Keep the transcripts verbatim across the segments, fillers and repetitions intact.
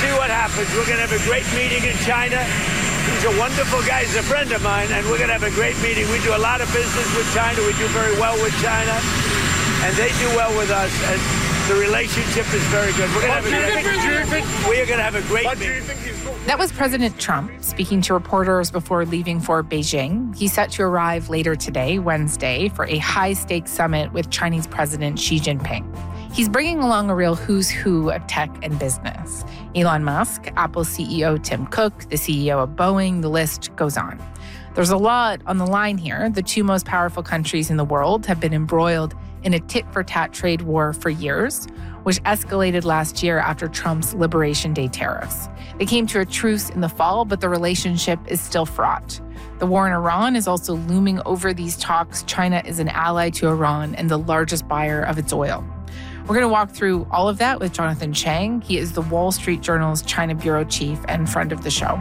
see what happens. We're going to have a great meeting in China. He's a wonderful guy. He's a friend of mine, and we're going to have a great meeting. We do a lot of business with China. We do very well with China, and they do well with us. And the relationship is very good. We're going to have a great, we are going to have a great meeting. That was President Trump speaking to reporters before leaving for Beijing. He's set to arrive later today, Wednesday, for a high-stakes summit with Chinese President Xi Jinping. He's bringing along a real who's who of tech and business. Elon Musk, Apple C E O Tim Cook, the C E O of Boeing, the list goes on. There's a lot on the line here. The two most powerful countries in the world have been embroiled in a tit-for-tat trade war for years, which escalated last year after Trump's Liberation Day tariffs. They came to a truce in the fall, but the relationship is still fraught. The war in Iran is also looming over these talks. China is an ally to Iran and the largest buyer of its oil. We're going to walk through all of that with Jonathan Chang. He is the Wall Street Journal's China bureau chief and friend of the show.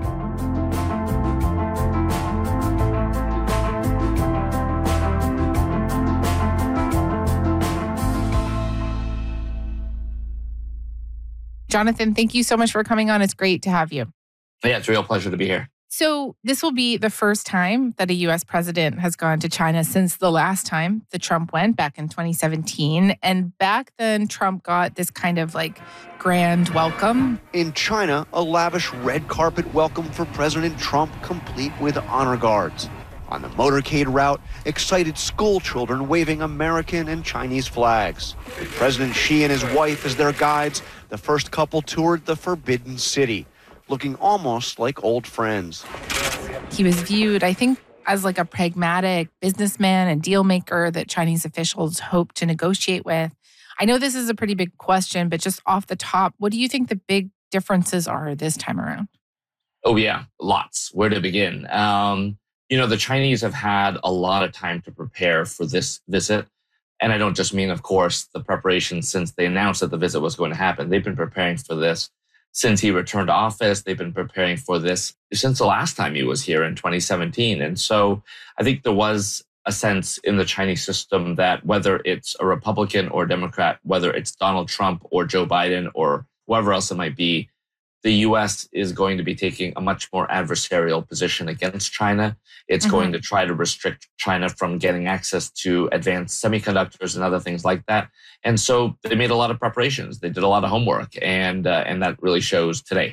Jonathan, thank you so much for coming on. It's great to have you. Yeah, it's a real pleasure to be here. So this will be the first time that a U S president has gone to China since the last time that Trump went back in twenty seventeen. And back then, Trump got this kind of like grand welcome. In China, a lavish red carpet welcome for President Trump, complete with honor guards. On the motorcade route, excited school children waving American and Chinese flags. With President Xi and his wife as their guides, the first couple toured the Forbidden City, looking almost like old friends. He was viewed, I think, as like a pragmatic businessman and deal maker that Chinese officials hope to negotiate with. I know this is a pretty big question, but just off the top, what do you think the big differences are this time around? Oh, yeah, lots. Where to begin? Um, you know, the Chinese have had a lot of time to prepare for this visit. And I don't just mean, of course, the preparation since they announced that the visit was going to happen. They've been preparing for this since he returned to office. They've been preparing for this since the last time he was here in twenty seventeen. And so I think there was a sense in the Chinese system that whether it's a Republican or Democrat, whether it's Donald Trump or Joe Biden or whoever else it might be, the U S is going to be taking a much more adversarial position against China. It's mm-hmm. going to try to restrict China from getting access to advanced semiconductors and other things like that. And so they made a lot of preparations. They did a lot of homework, and uh, and that really shows today.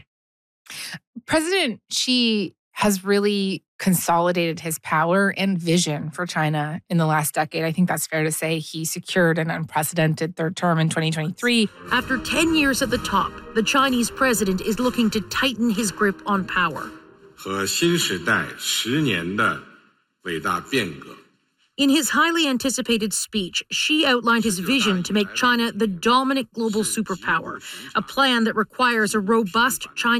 President Xi has really consolidated his power and vision for China in the last decade. I think that's fair to say. He secured an unprecedented third term in twenty twenty-three. After ten years at the top, the Chinese president is looking to tighten his grip on power. In his highly anticipated speech, Xi outlined his vision to make China the dominant global superpower, a plan that requires a robust Chinese